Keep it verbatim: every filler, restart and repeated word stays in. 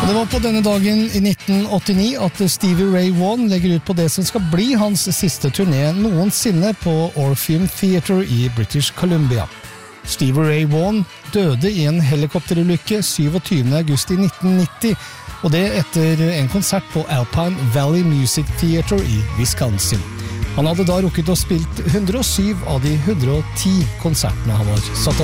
Og det var på denne dagen i nitten åttini at Stevie Ray Vaughan legger ut på det som skal bli hans siste turné noensinne på Orpheum Theatre i British Columbia. Stevie Ray Vaughan døde i en helikopterulykke syvogtyvende august i nitten nitti, og det etter en konsert på Alpine Valley Music Theatre i Wisconsin. Han hadde da rukket å spilt hundre og syv av de hundre og ti konsertene han var satt opp.